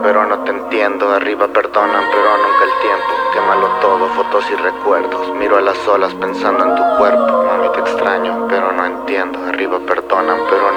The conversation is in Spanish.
pero no te entiendo. Arriba perdonan, pero nunca el tiempo. Quémalo todo, fotos y recuerdos. Miro a las olas pensando en tu cuerpo. Mami, te extraño, pero no entiendo. Arriba perdonan, pero